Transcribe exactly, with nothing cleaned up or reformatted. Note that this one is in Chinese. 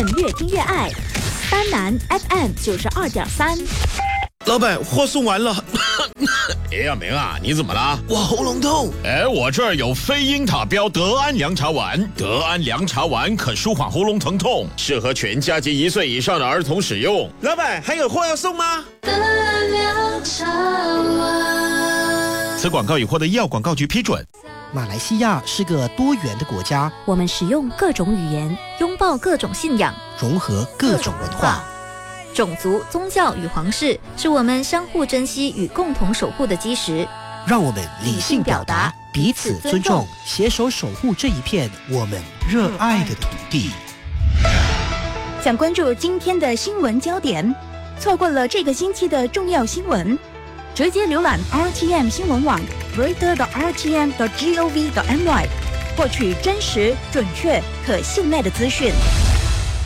M 越听越爱，丹南 F M 九十二点三。 老板，货送完了。 哎呀，明啊，你怎么了？ 我喉咙痛。 哎，我这儿有非英塔标德安凉茶丸，德安凉茶丸可舒缓喉咙疼痛，适合全家及一岁以上的儿童使用。 老板，还有货要送吗？ 德安凉茶丸。 此广告已获得医药广告局批准。 马来西亚是个多元的国家， 我们使用各种语言，拥抱各种信仰， 融合各种文化。 种族、宗教与皇室是我们相互珍惜与共同守护的基石。 让我们理性表达，彼此尊重，携手守护这一片我们热爱的土地。 想关注今天的新闻焦点，错过了这个星期的重要新闻，直接浏览 R T M 新闻网 reader 的 R T M 的 gov 的 my， 获取真实、准确、可信赖的资讯。